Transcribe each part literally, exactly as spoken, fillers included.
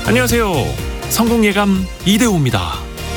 안녕하세요. 성공예감 이대호입니다.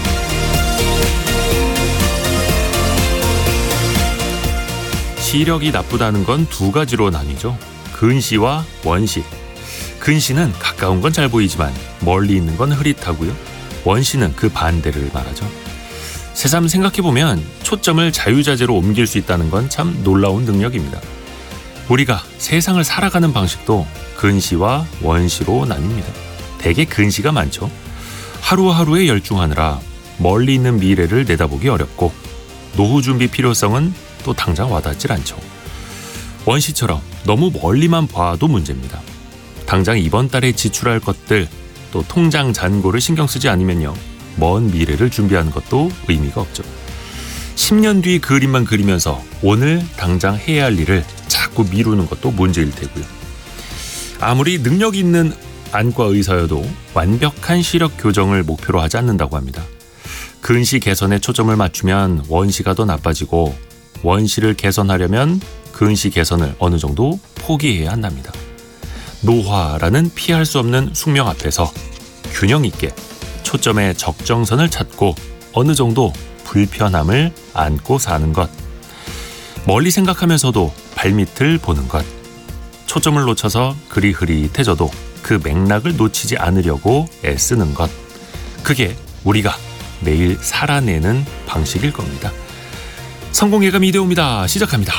시력이 나쁘다는 건 두 가지로 나뉘죠. 근시와 원시. 근시는 가까운 건 잘 보이지만 멀리 있는 건 흐릿하고요. 원시는 그 반대를 말하죠. 새삼 생각해보면 초점을 자유자재로 옮길 수 있다는 건 참 놀라운 능력입니다. 우리가 세상을 살아가는 방식도 근시와 원시로 나뉩니다. 대개 근시가 많죠. 하루하루에 열중하느라 멀리 있는 미래를 내다보기 어렵고 노후 준비 필요성은 또 당장 와닿질 않죠. 원시처럼 너무 멀리만 봐도 문제입니다. 당장 이번 달에 지출할 것들, 또 통장 잔고를 신경 쓰지 않으면요, 먼 미래를 준비하는 것도 의미가 없죠. 십 년 뒤 그림만 그리면서 오늘 당장 해야 할 일을 자꾸 미루는 것도 문제일 테고요. 아무리 능력 있는 안과 의사여도 완벽한 시력 교정을 목표로 하지 않는다고 합니다. 근시 개선에 초점을 맞추면 원시가 더 나빠지고, 원시를 개선하려면 근시 개선을 어느 정도 포기해야 한답니다. 노화라는 피할 수 없는 숙명 앞에서 균형 있게 초점의 적정선을 찾고 어느 정도 불편함을 안고 사는 것. 멀리 생각하면서도 발밑을 보는 것. 초점을 놓쳐서 그리 흐릿해져도 그 맥락을 놓치지 않으려고 애쓰는 것. 그게 우리가 매일 살아내는 방식일 겁니다. 성공예감 이대호입니다. 시작합니다.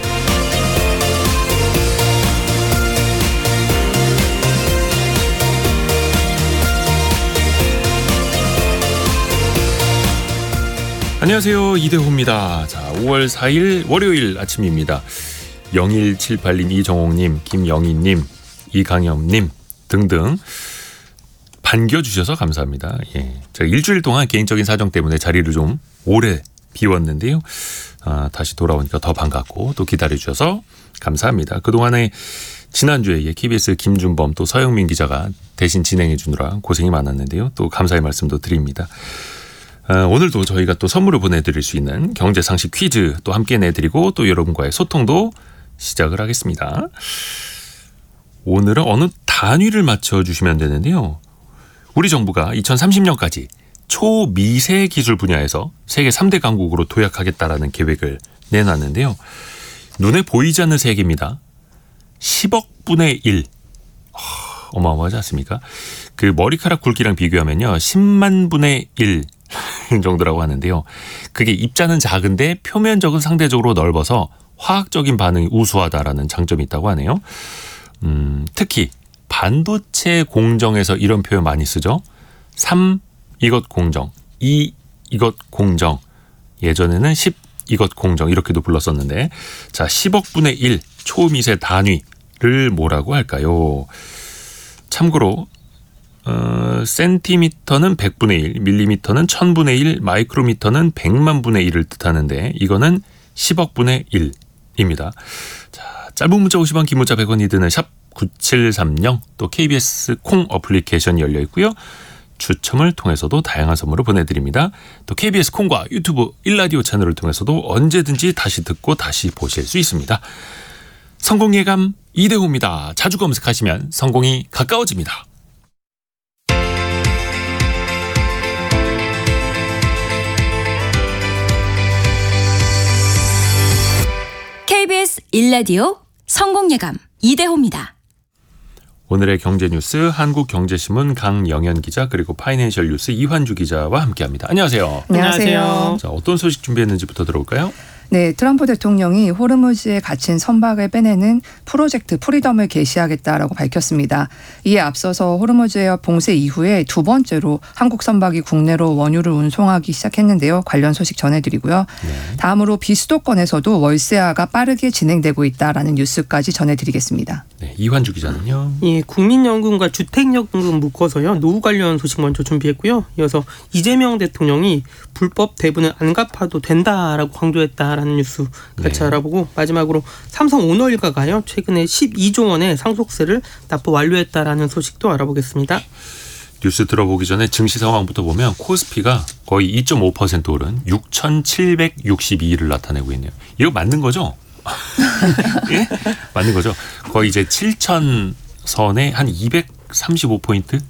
안녕하세요. 이대호입니다. 자, 오월 사일 월요일 아침입니다. 영일칠팔님, 이정옥님, 김영희님, 이강엽님 등등 반겨주셔서 감사합니다. 예, 제가 일주일 동안 개인적인 사정 때문에 자리를 좀 오래 비웠는데요. 아, 다시 돌아오니까 더 반갑고 또 기다려주셔서 감사합니다. 그동안에 지난주에 케이비에스 김준범 또 서영민 기자가 대신 진행해 주느라 고생이 많았는데요. 또 감사의 말씀도 드립니다. 아, 오늘도 저희가 또 선물을 보내드릴 수 있는 경제상식 퀴즈 또 함께 내드리고 또 여러분과의 소통도 시작을 하겠습니다. 오늘은 어느 단위를 맞춰주시면 되는데요. 우리 정부가 이천삼십 년까지 초미세 기술 분야에서 세계 삼 대 강국으로 도약하겠다라는 계획을 내놨는데요. 눈에 보이지 않는 세계입니다. 십억 분의 일. 어마어마하지 않습니까? 그 머리카락 굵기랑 비교하면요, 십만 분의 일 정도라고 하는데요. 그게 입자는 작은데 표면적은 상대적으로 넓어서 화학적인 반응이 우수하다라는 장점이 있다고 하네요. 음, 특히 반도체 공정에서 이런 표현 많이 쓰죠. 삼 이것 공정, 이 이것 공정, 예전에는 십 이것 공정 이렇게도 불렀었는데, 자, 십억 분의 일 초미세 단위를 뭐라고 할까요? 참고로 어, 센티미터는 백분의 일, 밀리미터는 천분의 일, 마이크로미터는 백만 분의 일을 뜻하는데 이거는 십억 분의 일입니다. 자, 짧은 문자 오십 원, 긴 문자 백 원이 드는 샵 구칠삼공, 또 케이비에스 콩 어플리케이션이 열려 있고요. 추첨을 통해서도 다양한 선물을 보내드립니다. 또 케이비에스 콩과 유튜브 일라디오 채널을 통해서도 언제든지 다시 듣고 다시 보실 수 있습니다. 성공예감 이대호입니다. 자주 검색하시면 성공이 가까워집니다. 케이비에스 일라디오 성공예감 이대호입니다. 오늘의 경제뉴스 한국경제신문 강영현 기자, 그리고 파이낸셜 뉴스 이환주 기자와 함께합니다. 안녕하세요. 안녕하세요. 자, 어떤 소식 준비했는지부터 들어볼까요? 네, 트럼프 대통령이 호르무즈에 갇힌 선박을 빼내는 프로젝트 프리덤을 개시하겠다라고 밝혔습니다. 이에 앞서서 호르무즈의 봉쇄 이후에 두 번째로 한국 선박이 국내로 원유를 운송하기 시작했는데요. 관련 소식 전해드리고요. 네. 다음으로 비수도권에서도 월세화가 빠르게 진행되고 있다라는 뉴스까지 전해드리겠습니다. 네, 이환주 기자는요. 예, 국민연금과 주택연금 묶어서요, 노후 관련 소식 먼저 준비했고요. 이어서 이재명 대통령이 불법 대부는 안 갚아도 된다라고 강조했다라는 뉴스 같이 네. 알아보고, 마지막으로 삼성 오너일가가요, 최근에 십이조 원의 상속세를 납부 완료했다라는 소식도 알아보겠습니다. 뉴스 들어보기 전에 증시 상황부터 보면 코스피가 거의 이 점 오 퍼센트 오른 육천칠백육십이 일을 나타내고 있네요. 이거 맞는 거죠? 예? 맞는 거죠. 거의 이제 칠천 선에 한 이백삼십오 포인트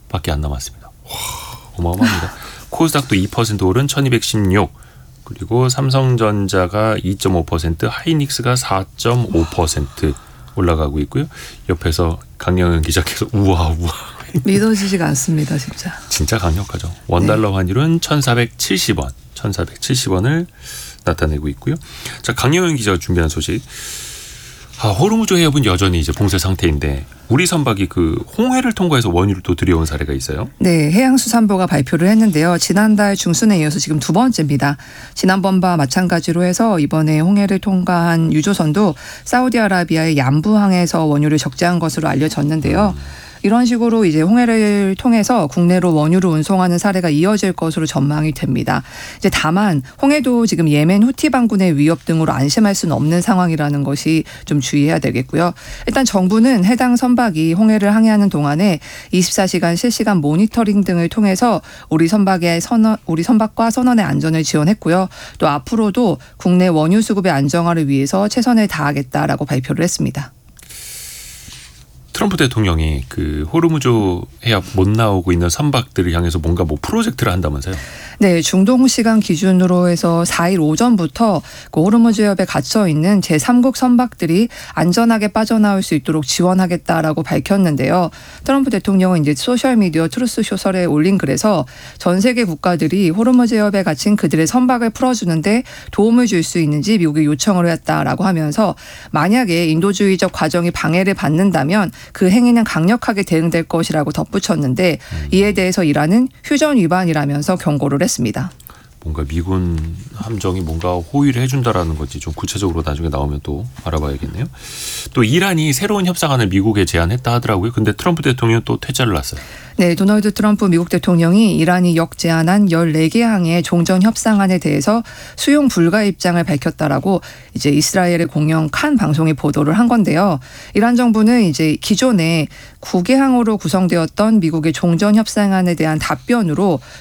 밖에 안 남았습니다. 와, 어마어마합니다. 코스닥도 이 퍼센트 오른 천이백십육, 그리고 삼성전자가 이 점 오 퍼센트, 하이닉스가 사 점 오 퍼센트 올라가고 있고요. 옆에서 강영은 기자께서 우와 우와. 믿어지지가 않습니다, 진짜. 진짜 강력하죠. 원달러 네. 환율은 천사백칠십 원, 천사백칠십 원을 나타내고 있고요. 자, 강영은 기자가 준비한 소식. 아, 호르무즈 해협은 여전히 이제 봉쇄 상태인데 우리 선박이 그 홍해를 통과해서 원유를 또 들여온 사례가 있어요. 네, 해양수산부가 발표를 했는데요. 지난달 중순에 이어서 지금 두 번째입니다. 지난번과 마찬가지로 해서 이번에 홍해를 통과한 유조선도 사우디아라비아의 얌부항에서 원유를 적재한 것으로 알려졌는데요. 음. 이런 식으로 이제 홍해를 통해서 국내로 원유를 운송하는 사례가 이어질 것으로 전망이 됩니다. 이제 다만 홍해도 지금 예멘 후티 반군의 위협 등으로 안심할 수는 없는 상황이라는 것이 좀 주의해야 되겠고요. 일단 정부는 해당 선박이 홍해를 항해하는 동안에 이십사 시간 실시간 모니터링 등을 통해서 우리 선박의 선원, 우리 선박과 선원의 안전을 지원했고요. 또 앞으로도 국내 원유 수급의 안정화를 위해서 최선을 다하겠다라고 발표를 했습니다. 트럼프 대통령이 그 호르무즈 해협 못 나오고 있는 선박들을 향해서 뭔가 뭐 프로젝트를 한다면서요? 네, 중동 시간 기준으로 해서 사 일 오전부터 그 호르무즈 해협에 갇혀 있는 제삼국 선박들이 안전하게 빠져나올 수 있도록 지원하겠다라고 밝혔는데요. 트럼프 대통령은 이제 소셜 미디어 트루스 소셜에 올린 글에서 전 세계 국가들이 호르무즈 해협에 갇힌 그들의 선박을 풀어주는데 도움을 줄 수 있는지 미국에 요청을 했다라고 하면서 만약에 인도주의적 과정이 방해를 받는다면 그 행위는 강력하게 대응될 것이라고 덧붙였는데 이에 대해서 이란은 휴전 위반이라면서 경고를 했습니다. 뭔가 미군 함정이 뭔가 호위를 해준다라는 건지 좀 구체적으로 나중에 나오면 또 알아봐야겠네요. 또 이란이 새로운 협상안을 미국에 제안했다 하더라고요. 근데 트럼프 대통령은 또 퇴짜를 놨어요. 네, 도널드 트럼프 미국 대통령이 이란이 역제안한 열네 개 항의 종전 협상안에 대해서 수용 불가 입장을 밝혔다라고 이제 이스라엘의 공영 칸 방송이 보도를 한 건데요. 이란 정부는 이제 기존에 구 개 항으로 구성되었던 미국의 종전 협상안에 대한 답변으로